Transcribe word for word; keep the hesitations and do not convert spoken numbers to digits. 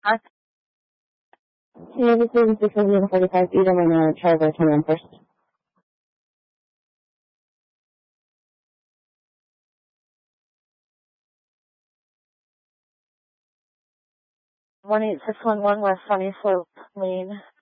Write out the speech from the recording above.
Yeah, this is six hundred forty-five feet. I'm going to try to turn around first. one eight six one one West Sunny Slope, Lane.